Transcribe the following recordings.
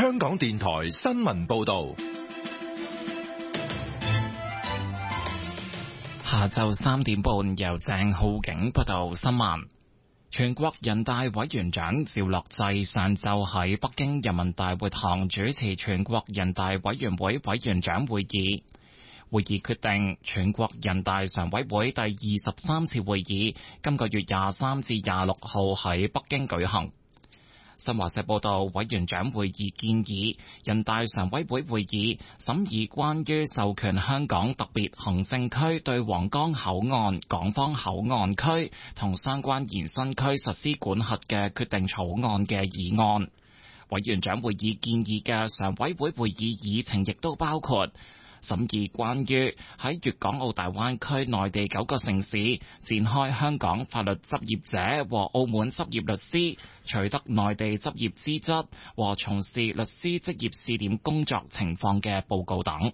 香港電台新聞報道。 下晝3點半，由鄭浩景報道新聞。全國人大委員長趙樂際上晝喺北京人民大會堂主持全國人大委員會委員長會議。會議決定，全國人大常委會第23次會議今個月23至26號喺北京舉行。新華社報道，委員長會議建議，人大常委會會議審議關於授權香港特別行政區對皇崗口岸、港方口岸區同相關延伸區實施管轄嘅決定草案嘅議案。委員長會議建議嘅常委會會議議程亦都包括審議關於喺粵港澳大灣區內地9個城市展開香港法律執業者和澳門執業律師取得內地執業資質和從事律師職業試點工作情況嘅報告等。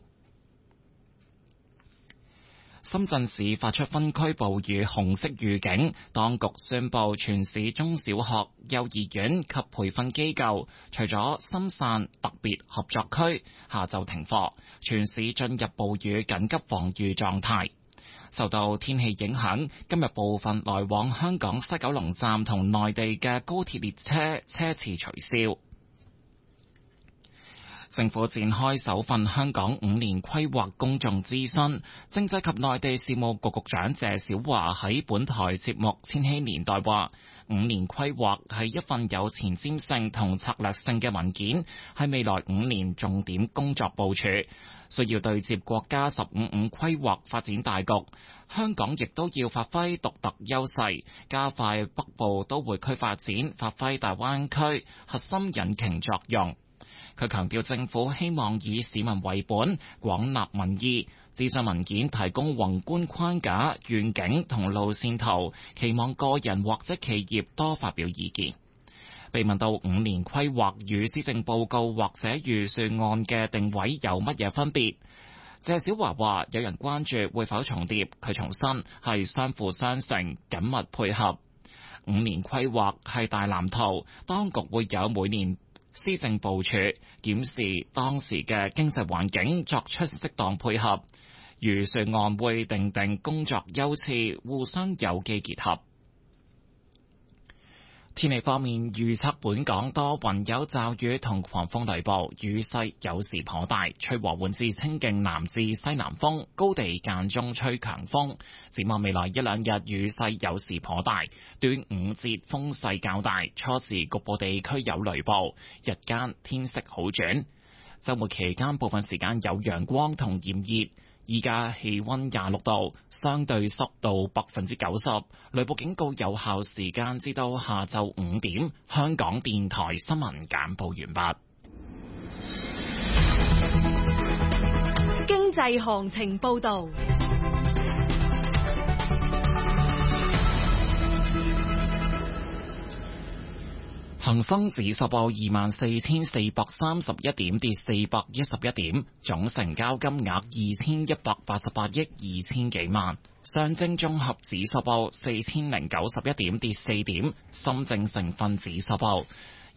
深圳市發出分區暴雨紅色預警，當局宣布全市中小學、幼兒園及培訓機構，除咗深汕特別合作區，下晝停課，全市進入暴雨緊急防禦狀態。受到天氣影響，今日部分來往香港西九龍站同內地嘅高鐵列車車次取消。政府展開首份香港5年規劃公眾諮詢，政制及內地事務局局長謝小華喺本台節目《千禧年代》話，5年規劃係一份有前瞻性同策略性嘅文件，係未來5年重點工作部署，需要對接國家15規劃發展大局。香港亦都要發揮獨特優勢，加快北部都會區發展，發揮大灣區核心引擎作用。佢強調，政府希望以市民為本，廣納民意。諮詢文件提供宏觀框架、願景同路線圖，期望個人或者企業多發表意見。被問到5年規劃與施政報告或者預算案嘅定位有乜嘢分別，謝小華話：有人關注會否重疊，佢重申係相輔相成、緊密配合。5年規劃係大藍圖，當局會有每年施政部署，檢視當時嘅經濟環境，作出適當配合。預算案會定工作優次，互相有機結合。天氣方面，預測本港多雲有驟雨同狂風雷暴，雨勢有時頗大，吹和緩至清勁南至西南風，高地間中吹強風。展望未來1、2日，雨勢有時頗大，端午節風勢較大，初時局部地區有雷暴，日間天色好轉。週末期間部分時間有陽光同炎熱。依家氣溫26度，相對濕度90%，雷暴警告有效時間至到下晝5點。香港電台新聞簡報完畢。 經濟行情報道。 恒生指數報24,431點，跌411點，總成交金額2188億2000幾萬。上證綜合指數報4091點，跌4點。深證成分指數報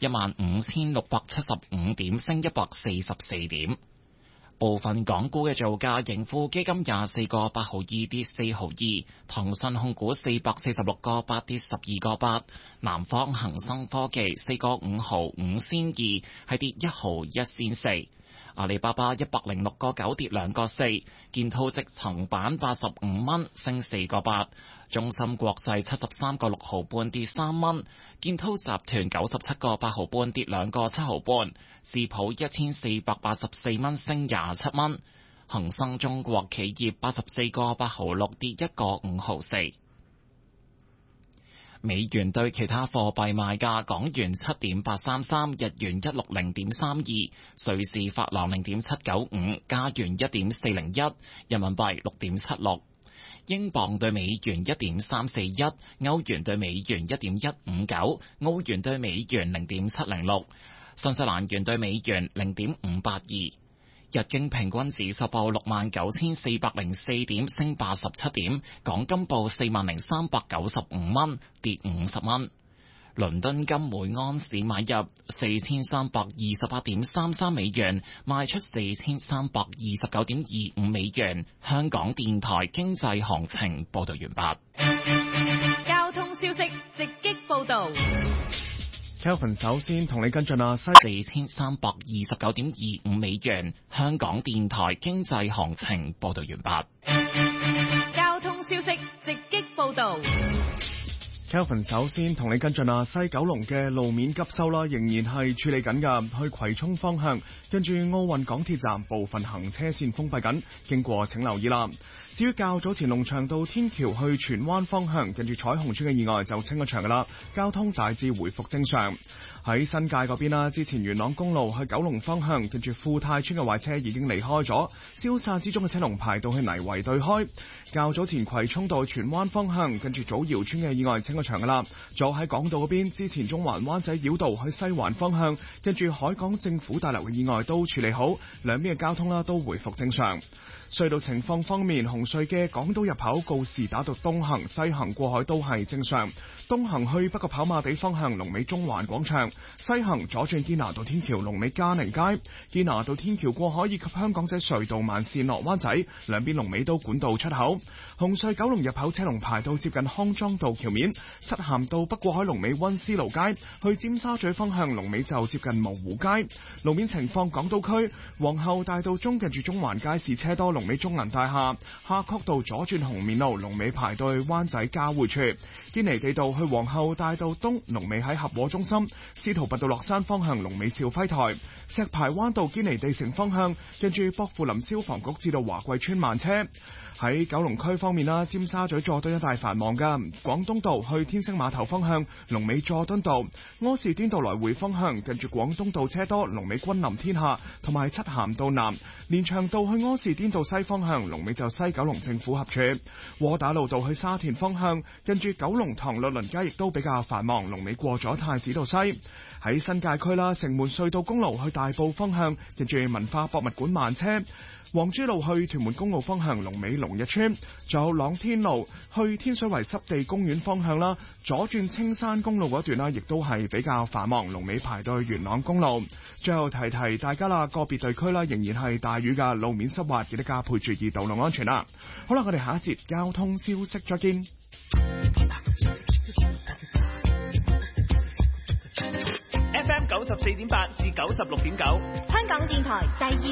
15675點，升144點。部分港股嘅造價，盈富基金24個8毫2跌4毫2，騰訊控股446個8跌12個8，南方恒生科技4個5毫5仙2係跌1毫1仙4，阿里巴巴106個9跌2個4，建滔積層板85蚊升4個8，中芯國際73個6毫半跌3蚊，建滔集團97個8毫半跌2個7毫半，智普1484蚊升27蚊，恒生中國企業84個8毫6跌1個5毫4。美元對其他貨幣賣價：港元7.833，日元160.32，瑞士法郎0.795，加元1.401，人民幣6.76，英鎊對美元1.341，歐元對美元1.159，澳元對美元0.706，新西蘭元對美元0.582。日經平均指數報69,404點，升87點。港金報40,395蚊，跌50蚊。 倫敦金每盎司買入4328.33美元，賣出4329.25美元。香港電台經濟行情報道完畢。 交通消息直擊報道。 Kelvin 首先同你跟進 4329.25美元。香港電台經濟行情報道完畢。 交通消息直擊報道。 Kelvin 首先同你跟進西九龍嘅路面急修啦，仍然係處理緊㗎。去葵涌方向，跟住奧運港鐵站部分行車線封閉緊，經過請留意啦。至於較早前龍翔道天橋去荃灣方向，跟住彩虹村嘅意外就清咗場㗎啦，交通大致回復正常。喺新界嗰邊啦，之前元朗公路去九龍方向，跟住富泰村嘅壞車已經離開咗，消散之中嘅車龍排到去泥圍對開。較早前葵涌道荃灣方向，跟住祖堯村嘅意外清咗場㗎啦。仲喺港島嗰邊，之前中環灣仔繞道去西環方向，跟住海港政府大樓嘅意外都處理好，兩邊嘅交通啦都回復正常。隧道情況方面，紅隧嘅港島入口告士打道東行西行過海都係正常，東行去北角跑馬地方向龍尾中環廣場，西行左轉堅拿道天橋龍尾嘉寧街，堅拿道天橋過海以及香港仔隧道慢線落灣仔，兩邊龍尾都管道出口。紅隧九龍入口車龍排到接近康莊道橋面，漆咸道北過海龍尾溫思勞街，去尖沙咀方向龍尾就接近蕪湖街。路面情況，港島區皇后大道中近住中環街市車多，龍尾中銀大廈，夏慤道左轉紅棉路龍尾排到去灣仔交匯處，堅尼地道去皇后大道東龍尾喺合和中心，司徒拔道落山方向龍尾兆輝台，石排灣道堅尼地城方向近住薄扶林消防局至到華貴村慢車。喺九龍區方面啦，尖沙咀佐敦一帶繁忙噶，廣東道去天星碼頭方向龍尾佐敦道，柯士甸道來回方向近住廣東道車多，龍尾君臨天下，同埋漆咸道南連翔道去柯士甸道西方向龍尾就西九龍政府合署，窩打老道去沙田方向近住九龍塘律倫街亦都比較繁忙，龍尾過咗太子道西。喺新界區啦，城門隧道公路去大埔方向近住文化博物館慢車，黃珠路去屯門公路方向龍尾龍日村，仲有朗天路去天水圍濕地公園方向啦，左轉青山公路嗰段啦，亦都係比較繁忙，龍尾排到去元朗公路。最後提提大家啦，個別地區啦仍然係大雨㗎，路面濕滑，記得加倍注意道路安全啦。好啦，我哋下一節交通消息再見。 FM 94.8至96.9， 香港電台第二